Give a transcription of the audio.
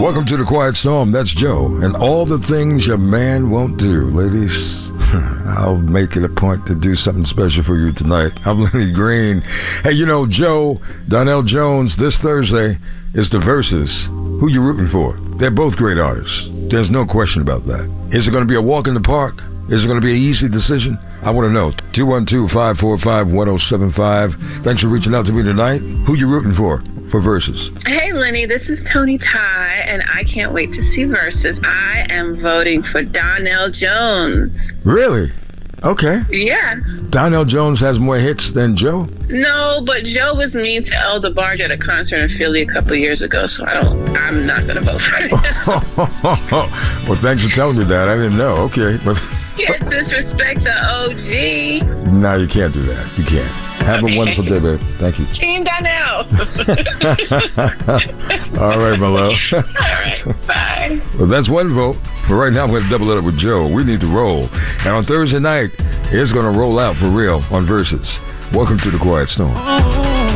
Welcome to the Quiet Storm. That's Joe. And all the things your man won't do. Ladies, I'll make it a point to do something special for you tonight. I'm Lenny Green. Hey, you know, Joe, Donell Jones, this Thursday is the Versus. Who you rooting for? They're both great artists. There's no question about that. Is it going to be a walk in the park? Is it going to be an easy decision? I want to know. 212-545-1075. Thanks for reaching out to me tonight. Who you rooting for Versus? Hey, Lenny, this is Tony Ty, and I can't wait to see Versus. I am voting for Donell Jones. Really? Okay. Yeah. Donell Jones has more hits than Joe? No, but Joe was mean to El DeBarge at a concert in Philly a couple years ago, so I'm not going to vote for him. Well, thanks for telling me that. I didn't know. Okay. But can't disrespect the OG. No, you can't do that. You can't. Have a wonderful day, babe. Thank you. Team Donell. All right, my love. All right, bye. Well, that's one vote. But right now, I'm going to double it up with Joe. We need to roll. And on Thursday night, it's going to roll out for real on Versus. Welcome to the Quiet Storm.